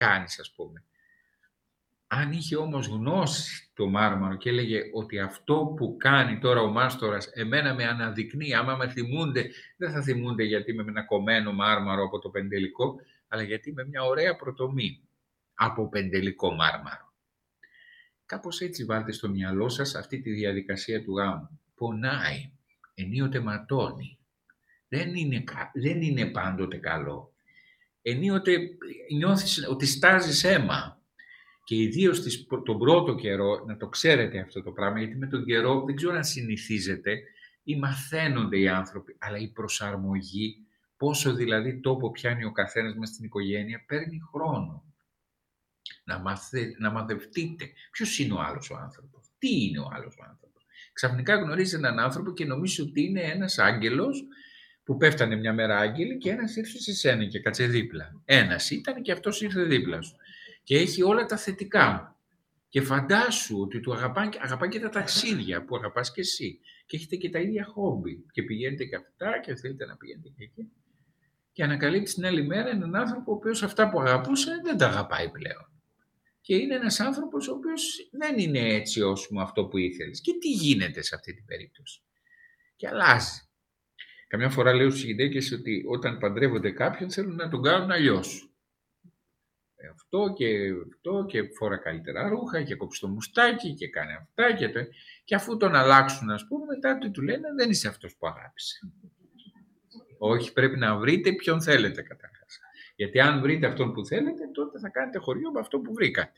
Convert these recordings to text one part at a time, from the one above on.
κάνεις, ας πούμε. Αν είχε όμως γνώση το μάρμαρο και έλεγε ότι αυτό που κάνει τώρα ο μάστορας εμένα με αναδεικνύει, άμα με θυμούνται, δεν θα θυμούνται γιατί είμαι με ένα κομμένο μάρμαρο από το πεντελικό, αλλά γιατί είμαι μια ωραία πρωτομή από πεντελικό μάρμαρο. Κάπως έτσι βάλτε στο μυαλό σας αυτή τη διαδικασία του γάμου. Πονάει, ενίοτε ματώνει. Δεν είναι πάντοτε καλό. Ενίοτε νιώθεις ότι στάζεις αίμα. Και ιδίως τον πρώτο καιρό, να το ξέρετε αυτό το πράγμα, γιατί με τον καιρό δεν ξέρω αν συνηθίζεται ή μαθαίνονται οι άνθρωποι, αλλά η προσαρμογή, πόσο δηλαδή τόπο πιάνει ο καθένας μας στην οικογένεια, παίρνει χρόνο. Να μαθευτείτε ποιος είναι ο άλλος ο άνθρωπος, τι είναι ο άλλος ο άνθρωπος. Ξαφνικά γνωρίζεις έναν άνθρωπο και νομίζεις ότι είναι ένας άγγελος που πέφτανε μια μέρα άγγελοι και ένας ήρθε σε σένα και κάτσε δίπλα. Ένας ήταν και αυτός ήρθε δίπλα σου. Και έχει όλα τα θετικά. Και φαντάσου ότι του αγαπά και τα ταξίδια που αγαπάς και εσύ. Και έχετε και τα ίδια χόμπι. Και πηγαίνετε και αυτά και θέλετε να πηγαίνετε και εκεί. Και ανακαλύπτεις την άλλη μέρα έναν άνθρωπο ο οποίος αυτά που αγαπούσε δεν τα αγαπάει πλέον. Και είναι ένας άνθρωπος ο οποίος δεν είναι έτσι όσο αυτό που ήθελες. Και τι γίνεται σε αυτή την περίπτωση. Και αλλάζει. Καμιά φορά λέω στους γυναίκες ότι όταν παντρεύονται κάποιον θέλουν να τον κάνουν αλλιώς. Αυτό και φορά καλύτερα ρούχα και κόψει το μουστάκι και κάνει αυτά και αφού τον αλλάξουν, ας πούμε, μετά του λένε δεν είσαι αυτός που αγάπησε. Όχι, πρέπει να βρείτε ποιον θέλετε καταρχάς. Γιατί αν βρείτε αυτόν που θέλετε, τότε θα κάνετε χωριό με αυτό που βρήκατε.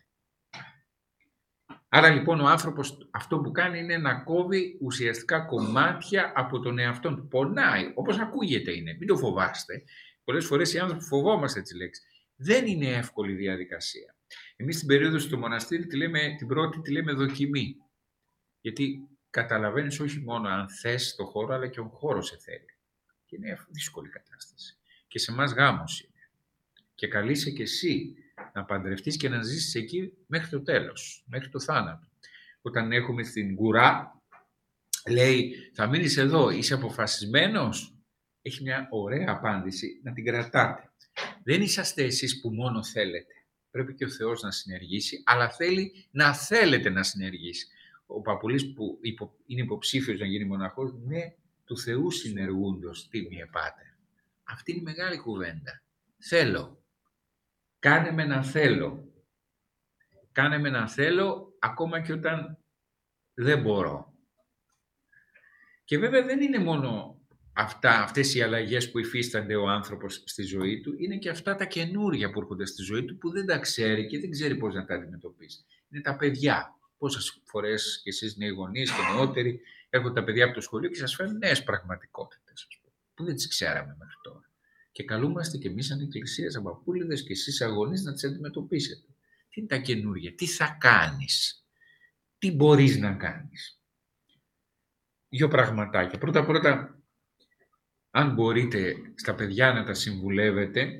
Άρα λοιπόν ο άνθρωπος αυτό που κάνει είναι να κόβει ουσιαστικά κομμάτια από τον εαυτόν του. Πονάει, όπως ακούγεται είναι, μην το φοβάστε. Πολλές φορές οι άνθρωποι φοβόμαστε τις λέξεις. Δεν είναι εύκολη διαδικασία. Εμείς στην περίοδο στο μοναστήρι την πρώτη τη λέμε δοκιμή. Γιατί καταλαβαίνεις όχι μόνο αν θες το χώρο, αλλά και ο χώρος σε θέλει. Και είναι δύσκολη κατάσταση. Και σε εμάς γάμος είναι. Και καλείσαι και εσύ να παντρευτείς και να ζήσεις εκεί μέχρι το τέλος, μέχρι το θάνατο. Όταν έχουμε στην Κουρά, λέει θα μείνεις εδώ, είσαι αποφασισμένος. Έχει μια ωραία απάντηση, να την κρατάτε. Δεν είσαστε εσείς που μόνο θέλετε. Πρέπει και ο Θεός να συνεργήσει, αλλά θέλει να θέλετε να συνεργήσει. Ο Παπουλής που είναι υποψήφιος να γίνει μοναχός, ναι, του Θεού συνεργούντος, τίμιε Πάτερ. Αυτή είναι η μεγάλη κουβέντα. Θέλω. Κάνε με να θέλω. Κάνε με να θέλω ακόμα και όταν δεν μπορώ. Και βέβαια δεν είναι μόνο αυτές οι αλλαγές που υφίστανται ο άνθρωπος στη ζωή του, είναι και αυτά τα καινούρια που έρχονται στη ζωή του που δεν τα ξέρει και δεν ξέρει πώς να τα αντιμετωπίσει. Είναι τα παιδιά. Πόσες φορές κι εσείς νέοι γονείς και νεότεροι έρχονται τα παιδιά από το σχολείο και σας φέρνουν νέες πραγματικότητες, που δεν τις ξέραμε μέχρι τώρα. Και καλούμαστε κι εμείς σαν εκκλησία, σαν παππούλιδες και εσείς αγωνείς να τις αντιμετωπίσετε. Τι είναι τα καινούρια, τι θα κάνεις, τι μπορείς να κάνεις. Δύο πραγματάκια. Πρώτα, αν μπορείτε στα παιδιά να τα συμβουλεύετε,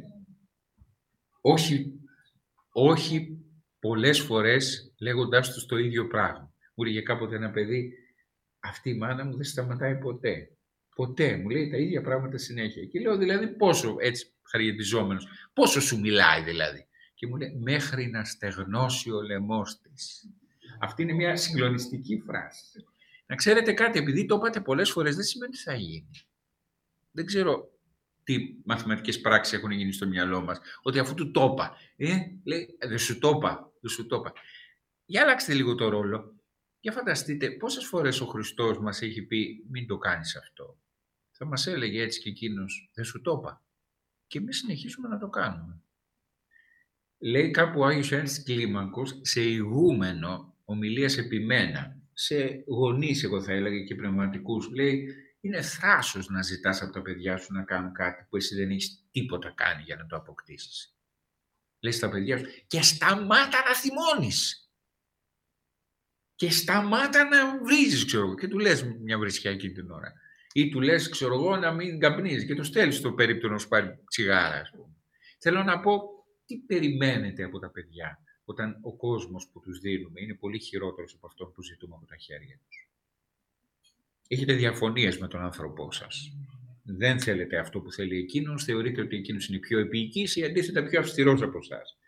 όχι πολλές φορές λέγοντάς τους το ίδιο πράγμα. Μου έλεγε κάποτε ένα παιδί, αυτή η μάνα μου δεν σταματάει ποτέ. Ποτέ, μου λέει τα ίδια πράγματα συνέχεια. Και λέω δηλαδή πόσο, έτσι χαριετιζόμενος, πόσο σου μιλάει δηλαδή. Και μου λέει μέχρι να στεγνώσει ο λαιμός της. Αυτή είναι μια συγκλονιστική φράση. Να ξέρετε κάτι, επειδή το είπατε πολλές φορές, δεν σημαίνει ότι θα γίνει. Δεν ξέρω τι μαθηματικές πράξεις έχουν γίνει στο μυαλό μας, ότι αφού του το είπα, λέει, δεν σου το είπα. Για αλλάξτε λίγο το ρόλο. Για φανταστείτε πόσες φορές ο Χριστός μας έχει πει μην το κάνεις αυτό. Θα μας έλεγε έτσι και εκείνος, δεν σου το είπα. Και εμείς συνεχίσουμε να το κάνουμε. Λέει κάπου ο Άγιος Ιωάννης Κλίμακος, σε ηγούμενο ομιλίας επιμένα, σε γονείς εγώ θα έλεγα και πνευματικούς, λέει, είναι θράσος να ζητάς από τα παιδιά σου να κάνουν κάτι που εσύ δεν έχεις τίποτα κάνει για να το αποκτήσεις. Λέει στα παιδιά σου και σταμάτα να θυμώνεις. Και σταμάτα να βρίζεις, ξέρω εγώ. Και του λες μια βρισιά εκείνη την ώρα. Ή του λες, ξέρω εγώ, να μην καπνίζει και το στέλνεις στο περίπτωμα να σου πάρει τσιγάρα, ας πούμε. Θέλω να πω, τι περιμένετε από τα παιδιά όταν ο κόσμος που τους δίνουμε είναι πολύ χειρότερος από αυτό που ζητούμε από τα χέρια τους. Έχετε διαφωνίες με τον άνθρωπό σας. Δεν θέλετε αυτό που θέλει εκείνος, θεωρείτε ότι εκείνος είναι πιο επίοικης ή αντίθετα πιο αυστηρός από εσάς.